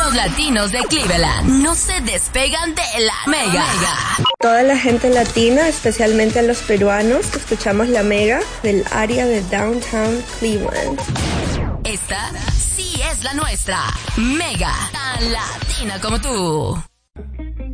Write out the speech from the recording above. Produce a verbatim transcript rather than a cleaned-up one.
Los latinos de Cleveland no se despegan de la Mega. Toda la gente latina, especialmente a los peruanos, escuchamos la Mega del área de Downtown Cleveland. Esta sí es la nuestra. Mega, tan latina como tú.